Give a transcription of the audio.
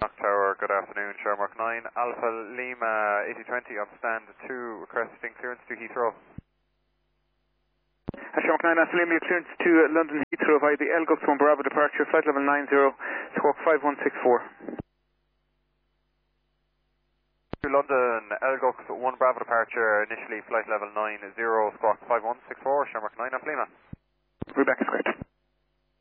Knock Tower, good afternoon, Shermark 9, Alpha Lima 8020 on stand 2, requesting clearance to Heathrow. Shermark 9, Alpha Lima, clearance to London Heathrow via the Elgux 1 Bravo departure, flight level 90, squawk 5164. To London, Elgux 1 Bravo departure, initially flight level 90, squawk 5164, Shermark 9, Alpha Lima. We're back, correct.